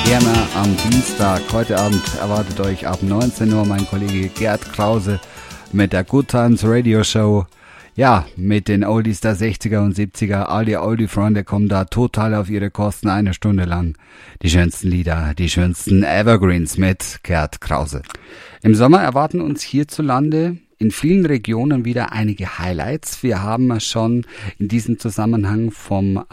Gerne am Dienstag. Heute Abend erwartet euch ab 19 Uhr mein Kollege Gerd Krause mit der Good Times Radio Show. Ja, mit den Oldies der 60er und 70er. All die Oldie-Freunde kommen da total auf ihre Kosten, eine Stunde lang. Die schönsten Lieder, die schönsten Evergreens mit Gerd Krause. Im Sommer erwarten uns hierzulande in vielen Regionen wieder einige Highlights. Wir haben schon in diesem Zusammenhang vom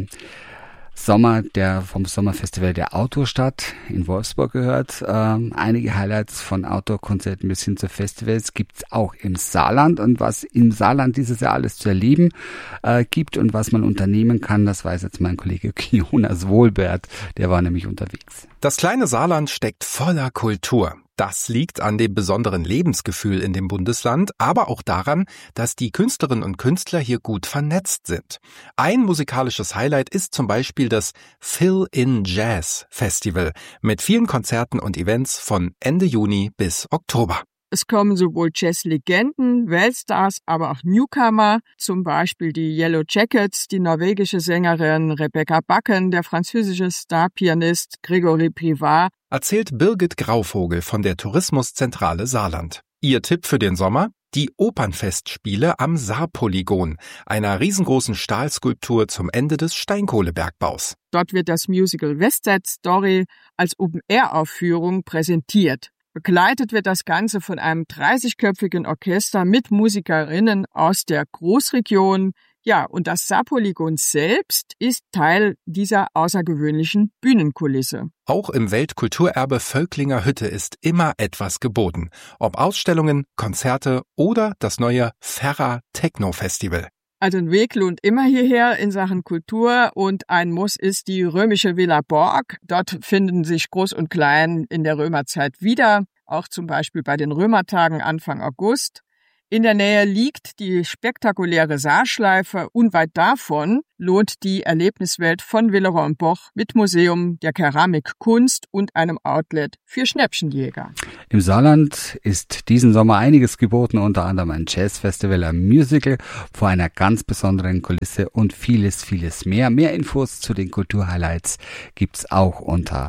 Sommerfestival der Outdoor-Stadt in Wolfsburg gehört. Einige Highlights von Outdoor-Konzerten bis hin zu Festivals gibt's auch im Saarland. Und was im Saarland dieses Jahr alles zu erleben gibt und was man unternehmen kann, das weiß jetzt mein Kollege Jonas Wohlbert. Der war nämlich unterwegs. Das kleine Saarland steckt voller Kultur. Das liegt an dem besonderen Lebensgefühl in dem Bundesland, aber auch daran, dass die Künstlerinnen und Künstler hier gut vernetzt sind. Ein musikalisches Highlight ist zum Beispiel das Fill-in Jazz Festival mit vielen Konzerten und Events von Ende Juni bis Oktober. Es kommen sowohl Jazzlegenden, Weltstars, aber auch Newcomer, zum Beispiel die Yellow Jackets, die norwegische Sängerin Rebecca Bakken, der französische Starpianist Grégory Privart. Erzählt Birgit Grauvogel von der Tourismuszentrale Saarland. Ihr Tipp für den Sommer? Die Opernfestspiele am Saarpolygon, einer riesengroßen Stahlskulptur zum Ende des Steinkohlebergbaus. Dort wird das Musical West Side Story als Open-Air-Aufführung präsentiert. Begleitet wird das Ganze von einem 30-köpfigen Orchester mit Musikerinnen aus der Großregion. Ja, und das Saarpolygon selbst ist Teil dieser außergewöhnlichen Bühnenkulisse. Auch im Weltkulturerbe Völklinger Hütte ist immer etwas geboten. Ob Ausstellungen, Konzerte oder das neue Ferra Techno Festival. Also ein Weg lohnt immer hierher in Sachen Kultur und ein Muss ist die römische Villa Borg. Dort finden sich Groß und Klein in der Römerzeit wieder, auch zum Beispiel bei den Römertagen Anfang August. In der Nähe liegt die spektakuläre Saarschleife. Unweit davon lohnt die Erlebniswelt von Villeroy und Boch mit Museum der Keramikkunst und einem Outlet für Schnäppchenjäger. Im Saarland ist diesen Sommer einiges geboten, unter anderem ein Jazzfestival, ein Musical vor einer ganz besonderen Kulisse und vieles, vieles mehr. Mehr Infos zu den Kulturhighlights gibt's auch unter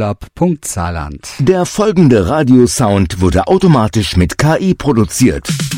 urlaub.saarland. Der folgende Radiosound wurde automatisch mit KI produziert.